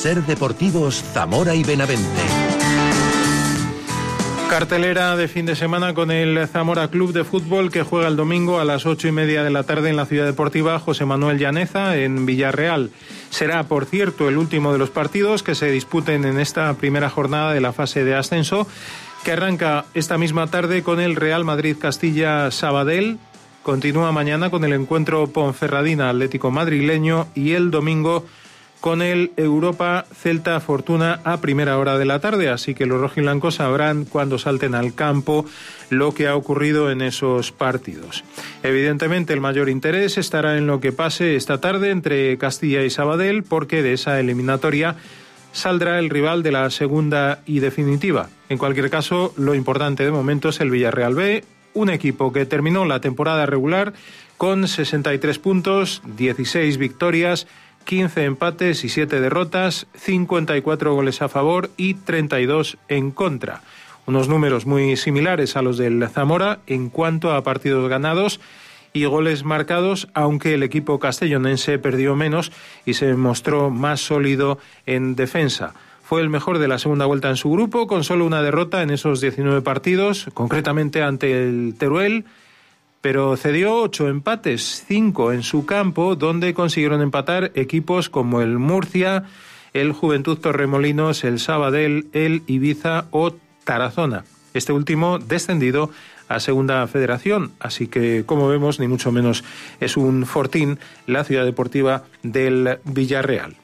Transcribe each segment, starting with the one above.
Ser Deportivos Zamora y Benavente. Cartelera de fin de semana con el Zamora Club de Fútbol, que juega el domingo a las 8:30 de la tarde en la Ciudad Deportiva José Manuel Llaneza, en Villarreal. Será, por cierto, el último de los partidos que se disputen en esta primera jornada de la fase de ascenso, que arranca esta misma tarde con el Real Madrid Castilla-Sabadell. Continúa mañana con el encuentro Ponferradina Atlético Madrileño y el domingo con el Europa Celta Fortuna a primera hora de la tarde. Así que los rojiblancos sabrán cuando salten al campo lo que ha ocurrido en esos partidos. Evidentemente el mayor interés estará en lo que pase esta tarde entre Castilla y Sabadell, porque de esa eliminatoria saldrá el rival de la segunda y definitiva. En cualquier caso, lo importante de momento es el Villarreal B, un equipo que terminó la temporada regular con 63 puntos, 16 victorias, 15 empates y 7 derrotas, 54 goles a favor y 32 en contra. Unos números muy similares a los del Zamora en cuanto a partidos ganados y goles marcados, aunque el equipo castellonense perdió menos y se mostró más sólido en defensa. Fue el mejor de la segunda vuelta en su grupo, con solo una derrota en esos 19 partidos, concretamente ante el Teruel, pero cedió 8 empates, 5 en su campo, donde consiguieron empatar equipos como el Murcia, el Juventud Torremolinos, el Sabadell, el Ibiza o Tarazona. Este último descendido a Segunda Federación, así que, como vemos, ni mucho menos es un fortín la Ciudad Deportiva del Villarreal.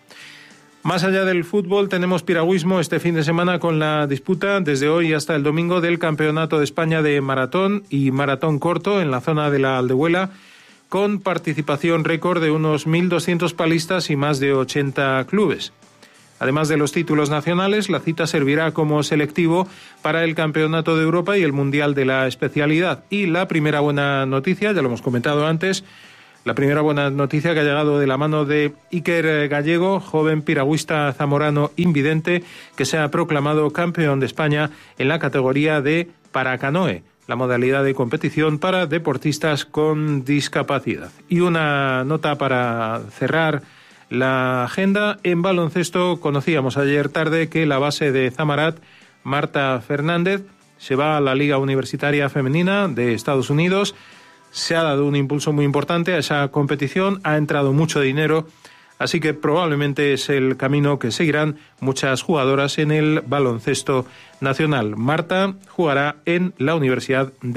Más allá del fútbol, tenemos piragüismo este fin de semana con la disputa desde hoy hasta el domingo del Campeonato de España de maratón y maratón corto en la zona de la Aldehuela, con participación récord de unos 1.200 palistas y más de 80 clubes. Además de los títulos nacionales, la cita servirá como selectivo para el Campeonato de Europa y el Mundial de la especialidad. Y la primera buena noticia, ya lo hemos comentado antes, la primera buena noticia que ha llegado de la mano de Iker Gallego, joven piragüista zamorano invidente, que se ha proclamado campeón de España en la categoría de paracanoe, la modalidad de competición para deportistas con discapacidad. Y una nota para cerrar la agenda: en baloncesto conocíamos ayer tarde que la base de Zamarat, Marta Fernández, se va a la Liga Universitaria Femenina de Estados Unidos. Se ha dado un impulso muy importante a esa competición, ha entrado mucho dinero, así que probablemente es el camino que seguirán muchas jugadoras en el baloncesto nacional. Marta jugará en la Universidad de